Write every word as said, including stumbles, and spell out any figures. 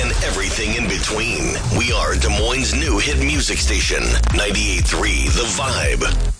and everything in between. We are Des Moines' new hit music station, ninety-eight point three The Vibe.